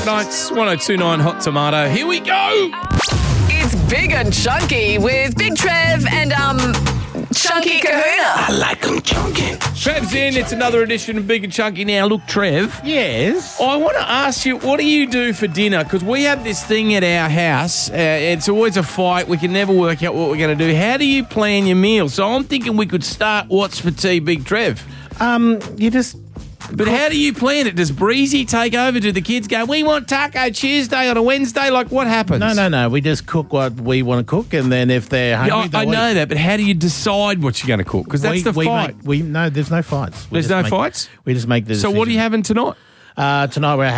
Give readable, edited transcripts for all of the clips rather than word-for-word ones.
nights. 102.9 Hot Tomato. Here we go. It's Big and Chunky with Big Trev and Chunky Kahuna. I like them chunky. Trev's in. It's another edition of Big and Chunky. Now, look, Trev. Yes. I want to ask you, what do you do for dinner? Because we have this thing at our house. It's always a fight. We can never work out what we're going to do. How do you plan your meal? So I'm thinking we could start What's for Tea, Big Trev. You just... But how do you plan it? Does Breezy take over? Do the kids go, we want Taco Tuesday on a Wednesday? Like, what happens? No. We just cook what we want to cook, and then if they're hungry... I know that, but how do you decide what you're going to cook? Because that's the fight. No, there's no fights. There's no fights? We just make the decision. So what are you having tonight? Tonight we're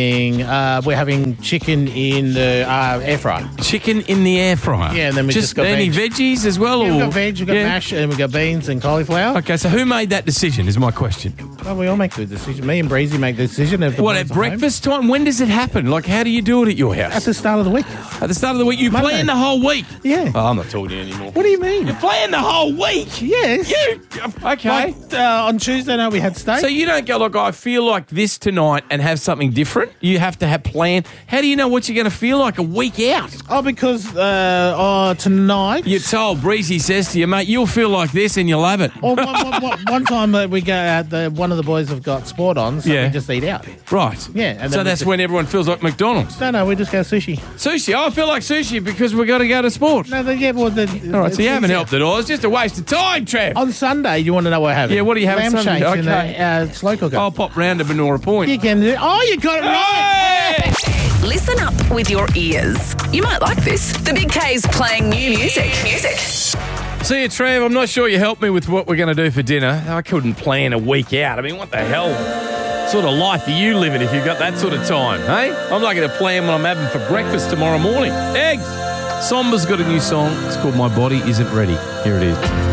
having chicken in the air fryer. Chicken in the air fryer? Yeah, and then we just got any veggies as well? Yeah, or? we've got veg, we've got mash, and we've got beans and cauliflower. Okay, so who made that decision is my question. Well, we all make the decision. Me and Breezy make the decision. If the what, at breakfast time? When does it happen? Like, how do you do it at your house? At the start of the week. At the start of the week? You Monday. plan the whole week? Yeah. Oh, I'm not talking to you anymore. What do you mean? You plan the whole week? Yes. Okay. Like, on Tuesday night we had steak. So you don't go, like, I feel like this tonight and have something different? You have to have plan. How do you know what you're going to feel like a week out? Oh, because tonight... You're told, Breezy says to you, mate, you'll feel like this and you'll have it. Well, one time we go out, one of the boys have got sport on, so we just eat out. Right. Yeah. And so that's when everyone feels like McDonald's. No, we just go sushi. Sushi? Oh, I feel like sushi because we've got to go to sport. No, All right, so you haven't helped at all. It's just a waste of time, Trev. On Sunday, you want to know what happened? Yeah, what do you have on Lamb Sunday? shanks in Okay. the slow cooker. I'll pop round to Benora Point. You can do. Oh, you got it right. Hey! Listen up with your ears. You might like this. The Big K's playing new music. See you, Trev. I'm not sure you helped me with what we're going to do for dinner. I couldn't plan a week out. I mean, what the hell? What sort of life are you living if you've got that sort of time, hey? I'm not going to plan what I'm having for breakfast tomorrow morning. Eggs. Somba's got a new song. It's called My Body Isn't Ready. Here it is.